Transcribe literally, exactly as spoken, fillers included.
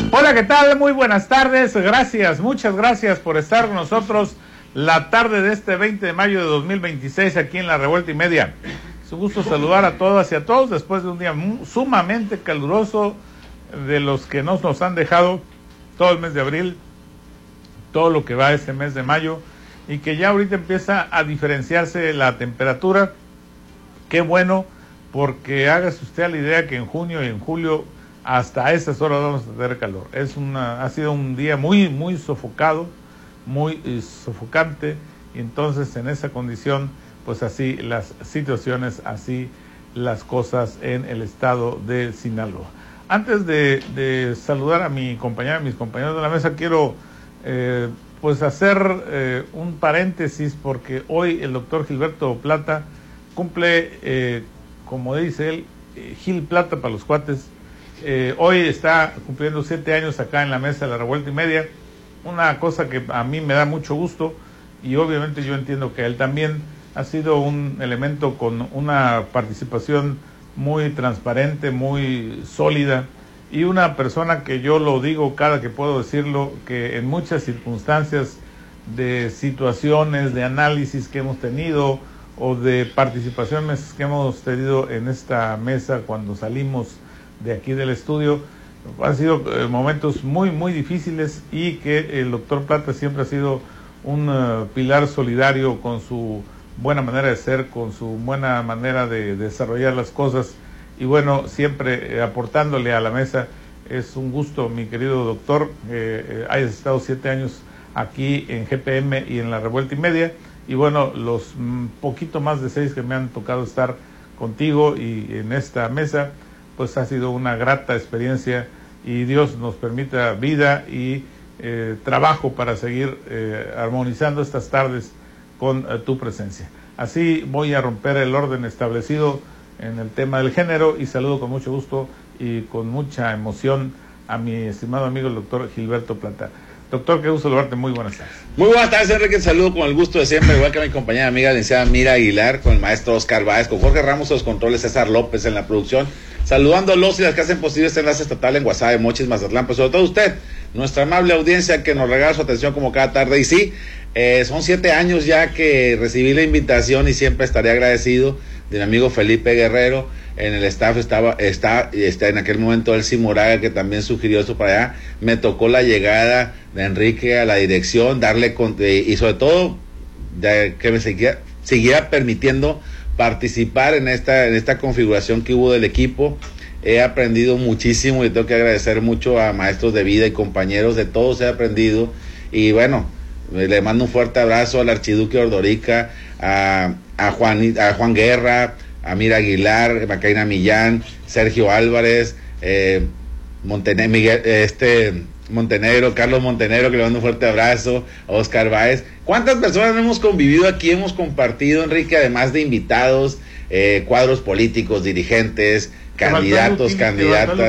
Hola, ¿qué tal? Muy buenas tardes. Gracias, muchas gracias por estar con nosotros la tarde de este veinte de mayo de dos mil veintiséis aquí en La Revuelta y Media. Es un gusto saludar a todas y a todos después de un día sumamente caluroso, de los que nos, nos han dejado todo el mes de abril, todo lo que va este mes de mayo, y que ya ahorita empieza a diferenciarse la temperatura. Qué bueno, porque hágase usted a la idea que en junio y en julio hasta esas horas vamos a tener calor. Es una, ha sido un día muy, muy sofocado, muy eh, sofocante, y entonces en esa condición, pues así las situaciones, así las cosas en el estado de Sinaloa. Antes de, de saludar a mi compañera, a mis compañeros de la mesa, quiero eh, pues hacer eh, un paréntesis, porque hoy el doctor Gilberto Plata cumple, eh, como dice él, eh, Gil Plata para los cuates. Eh, hoy está cumpliendo siete años acá en la mesa de La Revuelta y Media, una cosa que a mí me da mucho gusto, y obviamente yo entiendo que él también ha sido un elemento con una participación muy transparente, muy sólida, y una persona que yo lo digo cada que puedo decirlo, que en muchas circunstancias de situaciones, de análisis que hemos tenido, o de participaciones que hemos tenido en esta mesa cuando salimos de aquí del estudio, han sido eh, momentos muy, muy difíciles, y que el doctor Plata siempre ha sido un uh, pilar solidario con su buena manera de ser, con su buena manera de, de desarrollar las cosas, y bueno, siempre eh, aportándole a la mesa. Es un gusto, mi querido doctor, eh, eh, hayas estado siete años aquí en G P M y en La Revuelta y Media, y bueno, los mm, poquito más de seis que me han tocado estar contigo y en esta mesa, pues ha sido una grata experiencia, y Dios nos permita vida y eh, trabajo para seguir eh, armonizando estas tardes con eh, tu presencia. Así voy a romper el orden establecido en el tema del género, y saludo con mucho gusto y con mucha emoción a mi estimado amigo el doctor Gilberto Plata. Doctor, qué gusto saludarte, muy buenas tardes. Muy buenas tardes, Enrique, saludo con el gusto de siempre, igual que a mi compañera amiga la licenciada Mira Aguilar, con el maestro Oscar Báez, con Jorge Ramos en los controles, César López en la producción, saludando a los y las que hacen posible este enlace estatal en Guasave, Mochis, Mazatlán, pues sobre todo usted, nuestra amable audiencia que nos regala su atención como cada tarde. Y sí, eh, son siete años ya que recibí la invitación, y siempre estaré agradecido de mi amigo Felipe Guerrero. En el staff estaba está, está en aquel momento Elsie Moraga, que también sugirió eso para allá. Me tocó la llegada de Enrique a la dirección, darle con, eh, y sobre todo de, que me siguiera, siguiera permitiendo participar en esta en esta configuración que hubo del equipo. He aprendido muchísimo, y tengo que agradecer mucho a maestros de vida y compañeros, de todos he aprendido. Y bueno, le mando un fuerte abrazo al archiduque Ordorica, a, a, Juan, a Juan Guerra, a Mira Aguilar, Macaina Millán, Sergio Álvarez, eh, Montene- Miguel, este Montenegro, Carlos Montenegro, que le mando un fuerte abrazo, a Oscar Báez. ¿Cuántas personas hemos convivido aquí, hemos compartido, Enrique, además de invitados, eh, cuadros políticos, dirigentes, candidatos, candidatas?